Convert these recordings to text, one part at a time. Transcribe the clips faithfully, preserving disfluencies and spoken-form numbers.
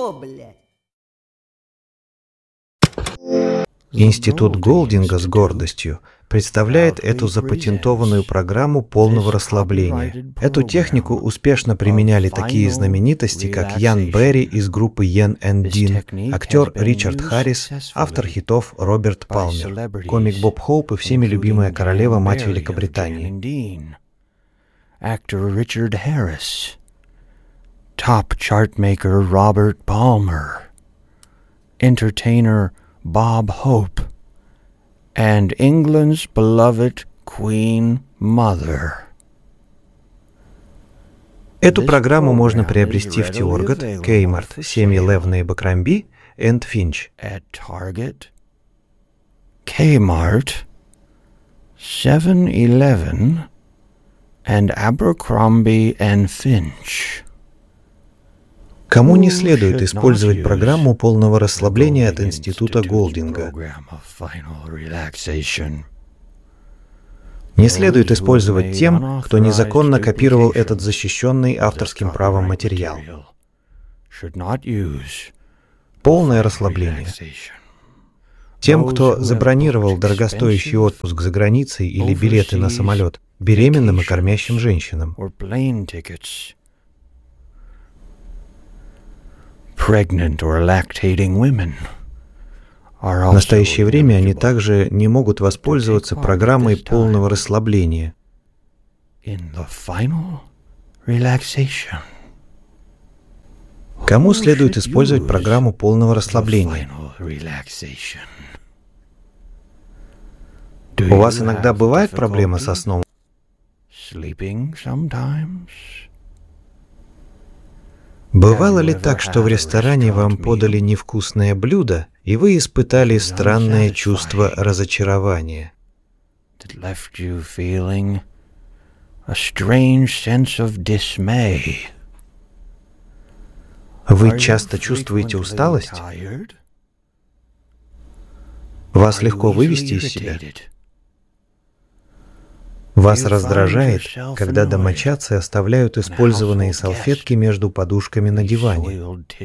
что, блядь? Институт Голдинга с гордостью представляет эту запатентованную программу полного расслабления. Эту технику успешно применяли такие знаменитости, как Ян Берри из группы Йен энд Дин, актер Ричард Харрис, автор хитов Роберт Палмер, комик Боб Хоуп и всеми любимая королева-мать Великобритании. Actor Richard Harris, top chartmaker Robert Palmer, entertainer Bob Hope, and England's beloved Queen Mother. Эту программу можно приобрести в Тиоргат, Кеймарт, семь элевен и Бакрамби, and Finch. At Target, Kmart, seven eleven, and Abercrombie and Finch. Кому не следует использовать программу полного расслабления от Института Голдинга? Не следует использовать тем, кто незаконно копировал этот защищенный авторским правом материал. Полное расслабление. Тем, кто забронировал дорогостоящий отпуск за границей или билеты на самолет беременным и кормящим женщинам. Pregnant or lactating women. В настоящее время они также не могут воспользоваться программой полного расслабления. In the final relaxation. Кому следует использовать программу полного расслабления? У вас иногда бывает проблема со сном? Sleeping sometimes. Бывало ли так, что в ресторане вам подали невкусное блюдо, и вы испытали странное чувство разочарования? Вы часто чувствуете усталость? Вас легко вывести из себя? Вас раздражает, когда домочадцы оставляют использованные салфетки между подушками на диване?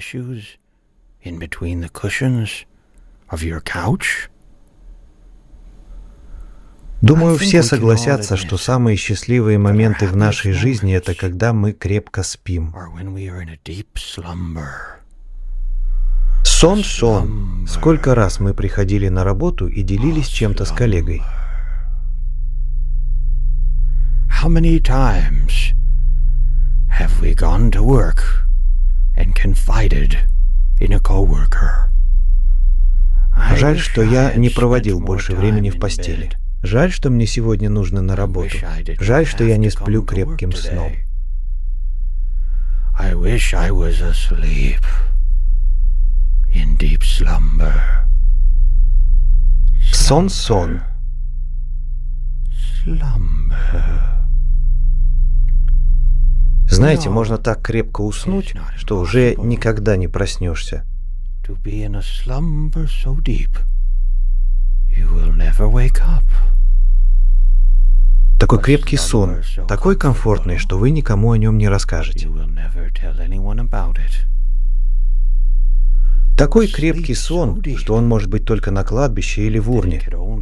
Думаю, все согласятся, что самые счастливые моменты в нашей жизни — это когда мы крепко спим. Сон, сон. Сколько раз мы приходили на работу и делились чем-то с коллегой? How many times have we gone to work and confided in a coworker? Жаль, что я не проводил больше времени в постели. Жаль, что мне сегодня нужно на работу. Жаль, что я не сплю крепким сном. I wish I was asleep in deep slumber. Сон, сон. Slumber. Знаете, можно так крепко уснуть, что уже никогда не проснешься. Такой крепкий сон, такой комфортный, что вы никому о нем не расскажете. Такой крепкий сон, что он может быть только на кладбище или в урне.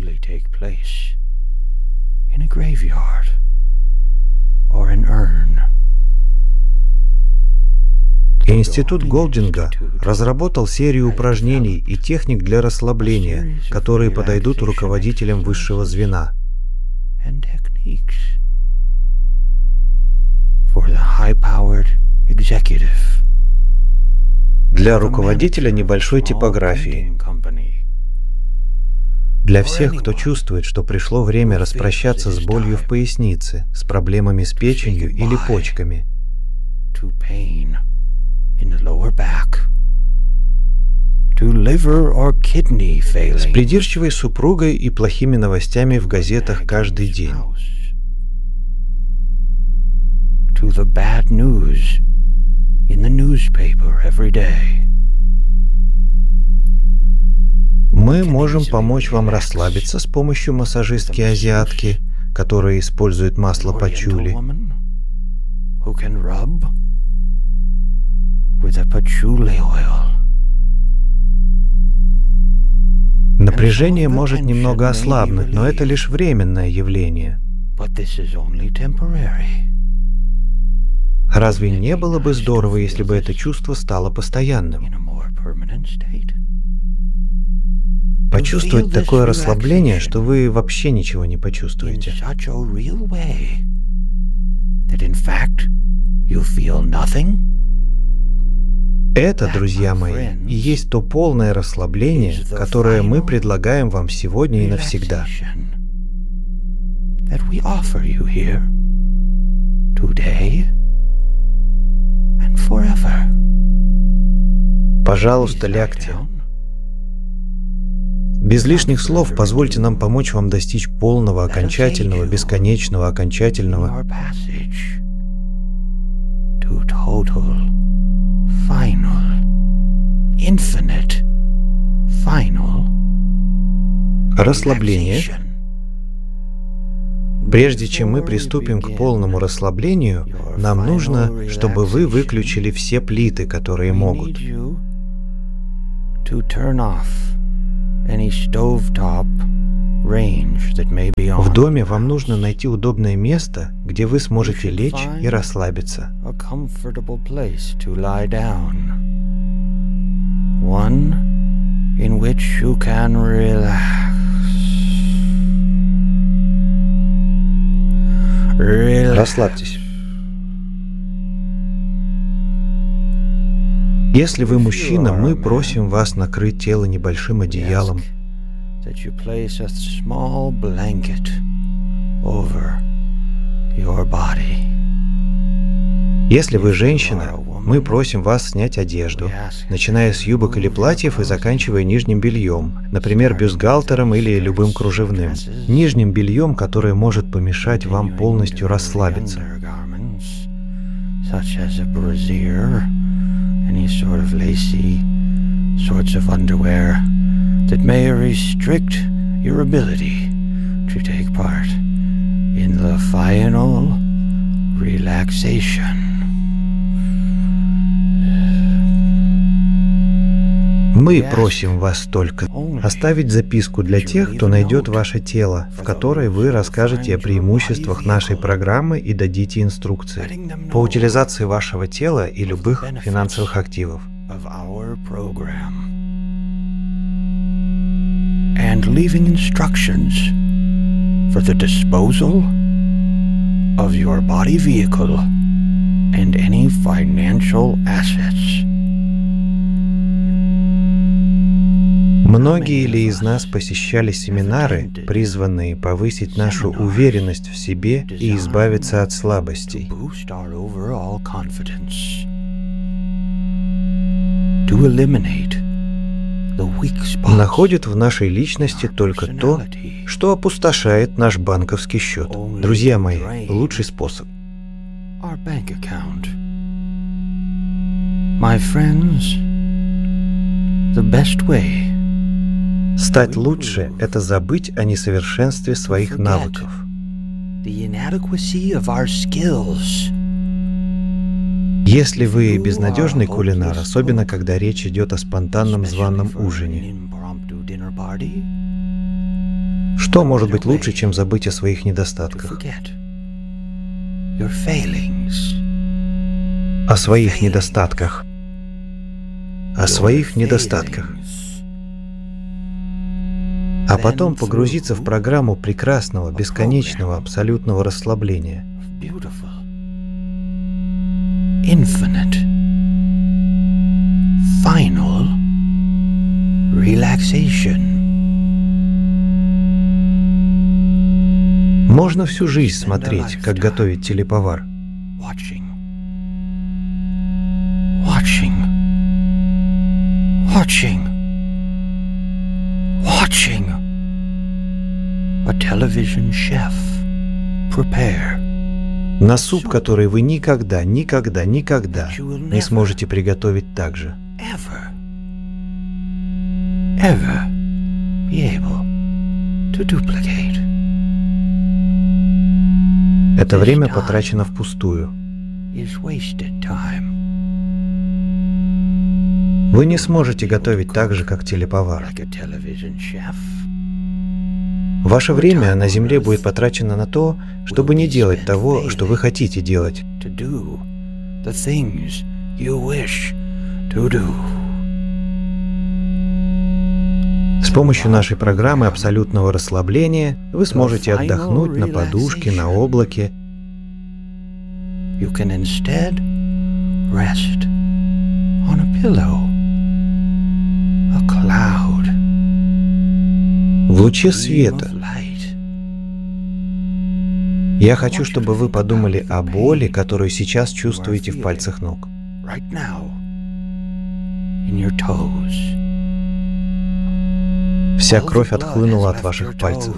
Институт Голдинга разработал серию упражнений и техник для расслабления, которые подойдут руководителям высшего звена. Для руководителя небольшой типографии. Для всех, кто чувствует, что пришло время распрощаться с болью в пояснице, с проблемами с печенью или почками. С придирчивой супругой и плохими новостями в газетах каждый день. Мы можем помочь вам расслабиться с помощью массажистки-азиатки, которая использует масло пачули. with a patchouli oil. Напряжение может немного ослабнуть, но это лишь временное явление. But this is only temporary. Разве не было бы здорово, если бы это чувство стало постоянным? In a more permanent state. Почувствовать такое расслабление, что вы вообще ничего не In почувствуете. such a real way that in fact you feel nothing. Это, друзья мои, и есть то полное расслабление, которое мы предлагаем вам сегодня и навсегда. That we offer you here today and forever. Пожалуйста, лягте. Без лишних слов позвольте нам помочь вам достичь полного, окончательного, бесконечного, окончательного. To total, final, infinite, final Расслабление. relaxation. Прежде чем мы приступим к полному расслаблению, нам нужно, чтобы вы выключили все плиты, которые We могут. need you to turn off any stovetop range that may be on. В доме вам нужно найти удобное место, где вы сможете лечь и расслабиться. A comfortable place to lie down. One in which you can relax. Relax. Расслабьтесь. Если вы мужчина, мы просим вас накрыть тело небольшим одеялом. That you place a small blanket over your body. Если вы женщина, мы просим вас снять одежду, начиная с юбок или платьев и заканчивая нижним бельем, например, бюстгальтером или любым кружевным. Нижним бельем, которое может помешать вам полностью расслабиться. Such as a brassiere, any sort of lacy sorts of underwear that may restrict your ability to take part in the final relaxation. Мы просим вас только оставить записку для тех, кто найдет ваше тело, в которой вы расскажете о преимуществах нашей программы и дадите инструкции по утилизации вашего тела и любых финансовых активов. Of our program. And leaving instructions for the disposal of your body vehicle and any financial assets. Многие ли из нас посещали семинары, призванные повысить нашу уверенность в себе и избавиться от слабостей? Boost our overall confidence. To eliminate the weak spots. Находит в нашей личности только то, что опустошает наш банковский счет. Друзья мои, лучший способ. Our bank account. My friends, the best way. Стать лучше – это забыть о несовершенстве своих навыков. The inadequacy of our skills. Если вы безнадежный кулинар, особенно когда речь идет о спонтанном званом ужине, Impromptu dinner party. что может быть лучше, чем забыть о своих недостатках? Forget your failings. О своих недостатках. О своих недостатках. А потом погрузиться в программу прекрасного, бесконечного, абсолютного расслабления. Beautiful. Infinite. Final. Relaxation. Можно всю жизнь смотреть, как готовит телеповар. Watching. Watching. Watching. Watching. A television chef prepare. На суп, который вы никогда, никогда, никогда не сможете приготовить так же. Ever. Ever be able to duplicate. Это время потрачено впустую. Is wasted time. Вы не сможете готовить так же, как телеповар. Ваше время на Земле будет потрачено на то, чтобы не делать того, что вы хотите делать. С помощью нашей программы абсолютного расслабления вы сможете отдохнуть на подушке, на облаке. В луче света. Я хочу, чтобы вы подумали о боли, которую сейчас чувствуете в пальцах ног. Вся кровь отхлынула от ваших пальцев.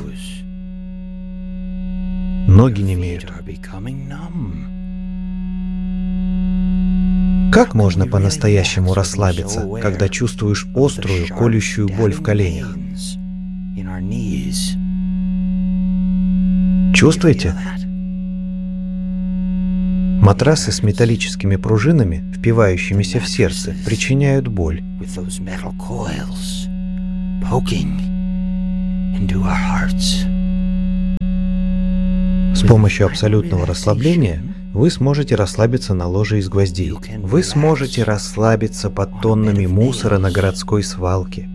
Ноги немеют. Как можно по-настоящему расслабиться, когда чувствуешь острую, колющую боль в коленях? Чувствуете? Матрасы с металлическими пружинами, впивающимися в сердце, причиняют боль. С помощью абсолютного расслабления вы сможете расслабиться на ложе из гвоздей. Вы сможете расслабиться под тоннами мусора на городской свалке.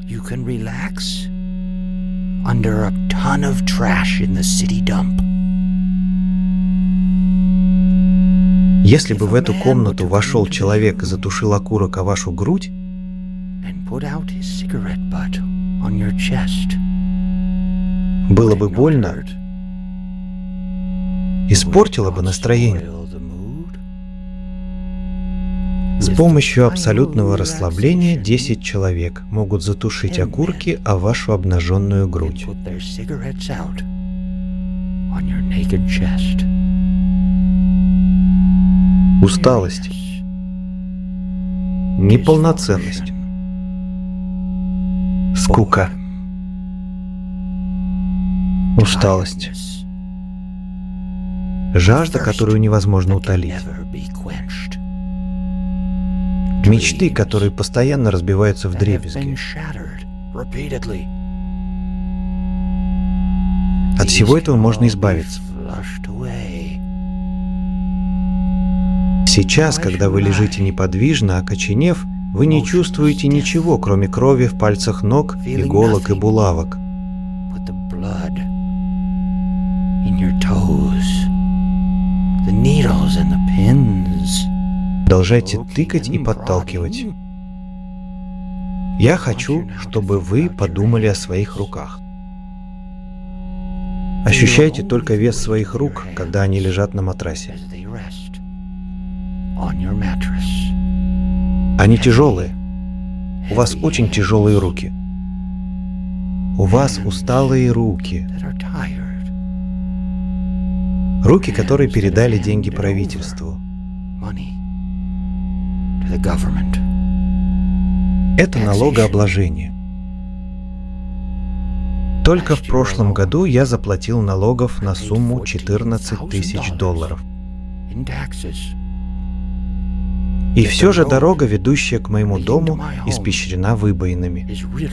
Если бы в эту комнату вошел человек и затушил окурок о вашу грудь, было бы больно, испортило бы настроение. С помощью абсолютного расслабления десять человек могут затушить окурки о вашу обнаженную грудь. Усталость, неполноценность, скука, усталость, жажда, которую невозможно утолить, мечты, которые постоянно разбиваются вдребезги. От всего этого можно избавиться. Сейчас, когда вы лежите неподвижно, окоченев, вы не чувствуете ничего, кроме крови в пальцах ног, иголок и булавок. Продолжайте тыкать и подталкивать. Я хочу, чтобы вы подумали о своих руках. Ощущайте только вес своих рук, когда они лежат на матрасе. Они тяжелые. У вас очень тяжелые руки. У вас усталые руки. Руки, которые передали деньги правительству. Это налогообложение. Только в прошлом году я заплатил налогов на сумму четырнадцать тысяч долларов. И все же дорога, ведущая к моему дому, испещрена выбоинами.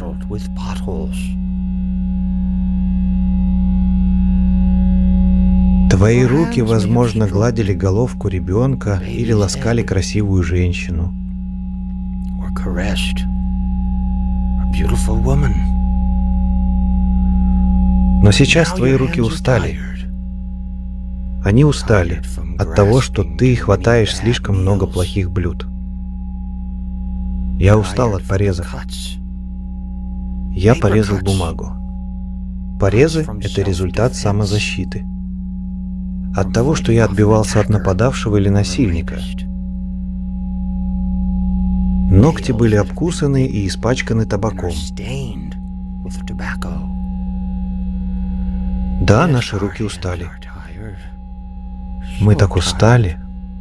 Твои руки, возможно, гладили головку ребенка или ласкали красивую женщину. Но сейчас твои руки устали. Они устали от того, что ты хватаешь слишком много плохих блюд. Я устал от порезов. Я порезал бумагу. Порезы — это результат самозащиты. От того, что я отбивался от нападавшего или насильника. Ногти были обкусаны и испачканы табаком. Да, наши руки устали. Мы так устали.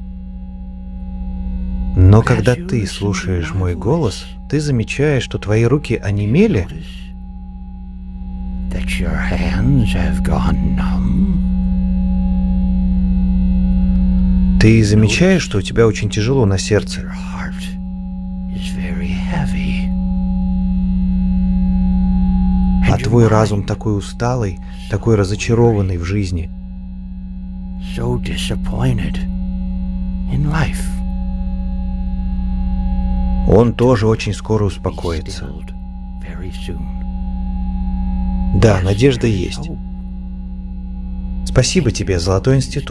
Но когда ты слушаешь мой голос, ты замечаешь, что твои руки онемели. Ты замечаешь, что у тебя очень тяжело на сердце. А твой разум такой усталый, такой разочарованный в жизни. Он тоже очень скоро успокоится. Да, надежда есть. Спасибо тебе, Золотой институт.